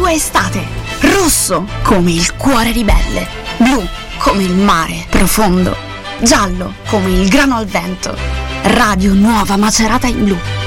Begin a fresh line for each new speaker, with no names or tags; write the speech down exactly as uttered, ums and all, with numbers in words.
tua estate. Rosso come il cuore ribelle, blu come il mare profondo, giallo come il grano al vento. Radio Nuova Macerata in Blu.